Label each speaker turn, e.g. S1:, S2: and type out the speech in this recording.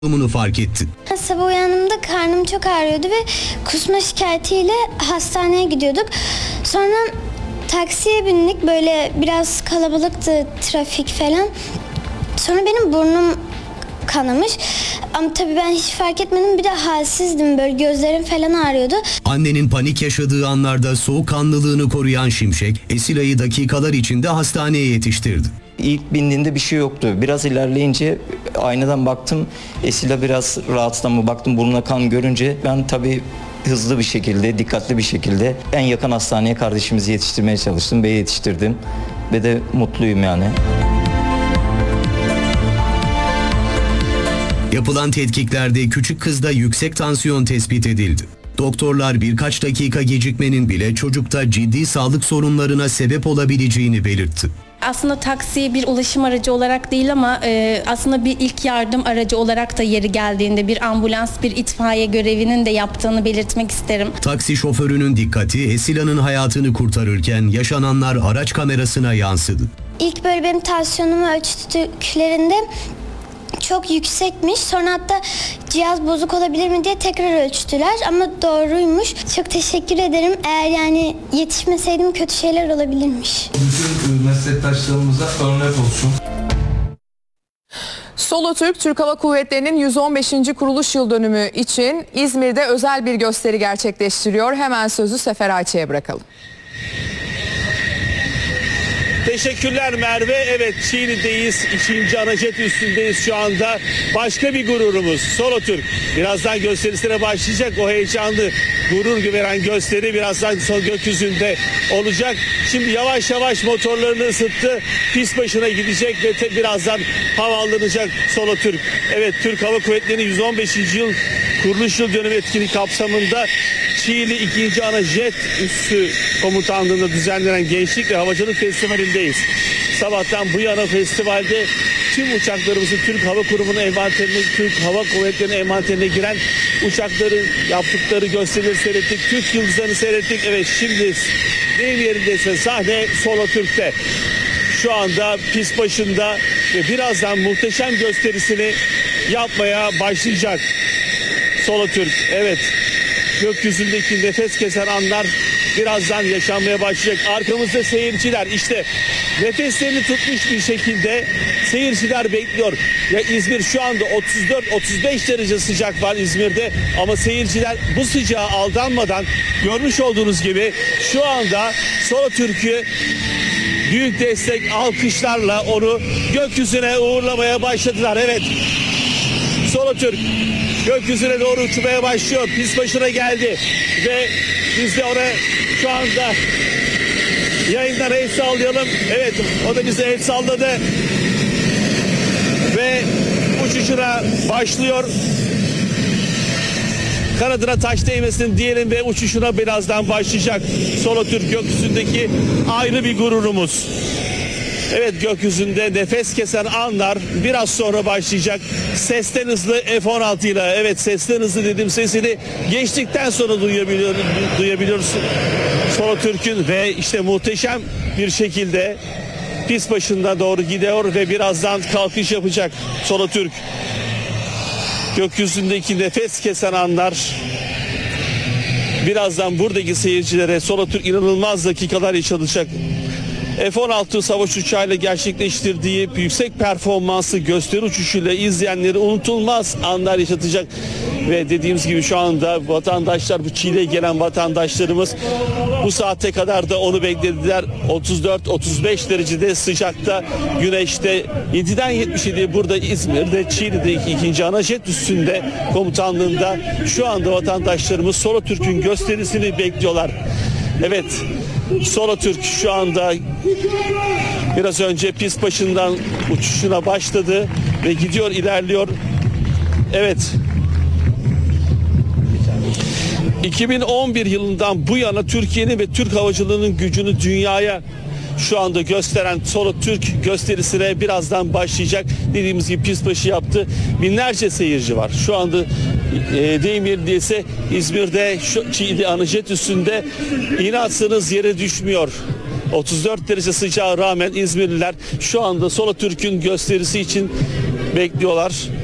S1: durumunu fark etti.
S2: Sabah uyandığımda karnım çok ağrıyordu ve kusma şikayetiyle hastaneye gidiyorduk. Sonra taksiye bindik, böyle biraz kalabalıktı, trafik falan. Sonra benim burnum kanamış ama tabii ben hiç fark etmedim, bir de halsizdim, böyle gözlerim falan ağrıyordu.
S1: Annenin panik yaşadığı anlarda soğukkanlılığını koruyan Şimşek, Esila'yı dakikalar içinde hastaneye yetiştirdi.
S3: İlk bindiğinde bir şey yoktu. Biraz ilerleyince aynadan baktım, Esila biraz rahatsız ama baktım burnuna kan görünce ben tabii hızlı bir şekilde, dikkatli bir şekilde en yakın hastaneye kardeşimizi yetiştirmeye çalıştım ve yetiştirdim. Ve de mutluyum yani.
S1: Yapılan tetkiklerde küçük kızda yüksek tansiyon tespit edildi. Doktorlar birkaç dakika gecikmenin bile çocukta ciddi sağlık sorunlarına sebep olabileceğini belirtti.
S4: Aslında taksi bir ulaşım aracı olarak değil ama aslında bir ilk yardım aracı olarak da yeri geldiğinde bir ambulans, bir itfaiye görevinin de yaptığını belirtmek isterim.
S1: Taksi şoförünün dikkati Esila'nın hayatını kurtarırken yaşananlar araç kamerasına yansıdı.
S2: İlk böyle benim tansiyonumu ölçtüklerinde çok yüksekmiş. Sonra hatta cihaz bozuk olabilir mi diye tekrar ölçtüler ama doğruymuş. Çok teşekkür ederim. Eğer yani yetişmeseydim kötü şeyler olabilirmiş.
S5: Bütün meslektaşlarımıza örnek olsun.
S6: Solotürk, Türk Hava Kuvvetleri'nin 115. kuruluş yıl dönümü için İzmir'de özel bir gösteri gerçekleştiriyor. Hemen sözü Sefer Ayça'ya bırakalım.
S7: Teşekkürler Merve. Evet, Çiğli'deyiz. 2. Anajet üstündeyiz şu anda. Başka bir gururumuz Solotürk. Birazdan gösterisine başlayacak. O heyecanlı, gurur veren gösteri birazdan gökyüzünde olacak. Şimdi yavaş yavaş motorlarını ısıttı. Pist başına gidecek ve birazdan havalanacak Solotürk. Evet, Türk Hava Kuvvetleri'nin 115. yıl kuruluş yıl dönümü etkinliği kapsamında Çiğli 2. Anajet Üssü Komutanlığı'nda düzenlenen Gençlik ve Havacılık Festivali'ndeyiz. Sabahtan bu yana festivalde tüm uçaklarımızı Türk Hava Kurumu'nun envanterine, Türk Hava Kuvvetleri'nin envanterine giren uçakların yaptıkları gösterileri seyrettik. Türk yıldızlarını seyrettik. Evet, şimdi deyim yerindeyse sahne Solotürk'te. Şu anda pist başında ve birazdan muhteşem gösterisini yapmaya başlayacak Solotürk. Evet, gökyüzündeki nefes kesen anlar birazdan yaşanmaya başlayacak. Arkamızda seyirciler, işte nefeslerini tutmuş bir şekilde seyirciler bekliyor. Ya İzmir şu anda 34-35 derece sıcak var İzmir'de ama seyirciler bu sıcağa aldanmadan görmüş olduğunuz gibi şu anda Solotürk'ü büyük destek alkışlarla onu gökyüzüne uğurlamaya başladılar. Evet, Solotürk gökyüzüne doğru uçmaya başlıyor. Pist başına geldi ve biz de ona şu anda yayından el sallayalım. Evet, o da bize el salladı ve uçuşuna başlıyor. Kanadına taş değmesin diyelim ve uçuşuna birazdan başlayacak. Solotürk gökyüzündeki ayrı bir gururumuz. Evet, gökyüzünde nefes kesen anlar biraz sonra başlayacak. Sesten hızlı F-16 ile, evet sesten hızlı dedim, sesini geçtikten sonra duyabiliyoruz Solotürk'ün ve işte muhteşem bir şekilde pist başında doğru gidiyor ve birazdan kalkış yapacak Solotürk. Gökyüzündeki nefes kesen anlar birazdan buradaki seyircilere Solotürk inanılmaz dakikalar yaşatacak. F-16 savaş uçağıyla gerçekleştirdiği yüksek performanslı gösteri uçuşuyla izleyenleri unutulmaz anlar yaşatacak. Ve dediğimiz gibi şu anda vatandaşlar, bu Çiğli'ye gelen vatandaşlarımız bu saate kadar da onu beklediler. 34-35 derecede sıcakta, güneşte 7'den 77'ye burada İzmir'de Çiğli'de 2. Anajet üstünde komutanlığında şu anda vatandaşlarımız Solotürk'ün gösterisini bekliyorlar. Evet, Solotürk şu anda biraz önce pist başından uçuşuna başladı ve gidiyor, ilerliyor. Evet, 2011 yılından bu yana Türkiye'nin ve Türk havacılığının gücünü dünyaya şu anda gösteren Solotürk gösterisine birazdan başlayacak. Dediğimiz gibi pist başı yaptı. Binlerce seyirci var. Şu anda deyim yerindeyse İzmir'de şu Çiğli Anajet üstünde iğne atsanız yere düşmüyor. 34 derece sıcağa rağmen İzmirliler şu anda Solotürk'ün gösterisi için bekliyorlar.